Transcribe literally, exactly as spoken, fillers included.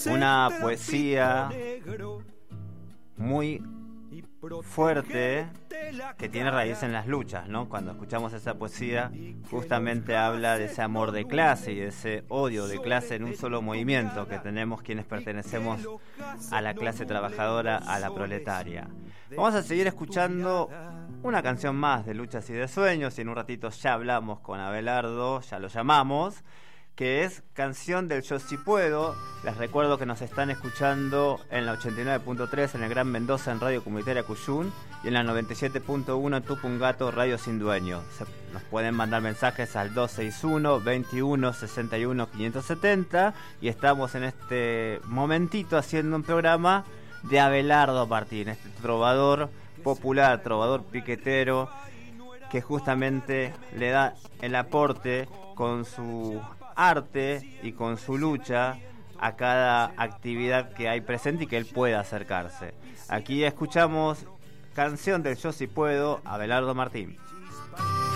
una poesía muy fuerte que tiene raíz en las luchas, ¿no? Cuando escuchamos esa poesía, justamente habla de ese amor de clase y de ese odio de clase en un solo movimiento que tenemos quienes pertenecemos a la clase trabajadora, a la proletaria. Vamos a seguir escuchando una canción más de Luchas y de Sueños, y en un ratito ya hablamos con Abelardo, ya lo llamamos, que es Canción del Yo Si Puedo. Les recuerdo que nos están escuchando en la ochenta y nueve punto tres en el Gran Mendoza en Radio Comunitaria Cuyún y en la noventa y siete punto uno en Tupungato Radio Sin Dueño. Se, nos pueden mandar mensajes al dos seis uno, veintiuno, sesenta y uno, quinientos setenta, y estamos en este momentito haciendo un programa de Abelardo Martín, este trovador popular, trovador piquetero, que justamente le da el aporte con su arte y con su lucha a cada actividad que hay presente y que él pueda acercarse. Aquí escuchamos Canción del Yo Si Puedo, Abelardo Martín.